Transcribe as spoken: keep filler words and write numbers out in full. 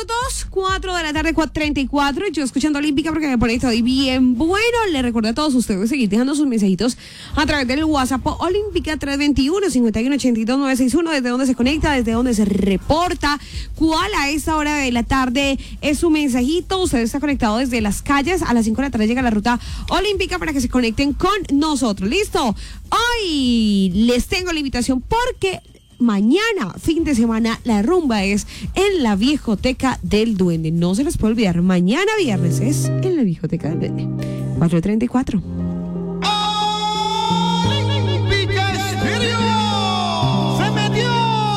minutos, cuatro de la tarde, cuatro treinta y cuatro. Yo escuchando Olímpica porque me pone estoy bien bueno. Le recuerdo a todos ustedes seguir dejando sus mensajitos a través del WhatsApp Olímpica tres veintiuno, cincuenta y uno, ochenta y dos, novecientos sesenta y uno. Desde donde se conecta, desde donde se reporta. ¿Cuál a esta hora de la tarde es su mensajito? Usted está conectado desde las calles. A las cinco de la tarde llega la ruta Olímpica para que se conecten con nosotros. ¿Listo? Hoy les tengo la invitación porque mañana, fin de semana, la rumba es en la Viejoteca del Duende. No se les puede olvidar, mañana viernes es en la Viejoteca del Duende. cuatro treinta y cuatro.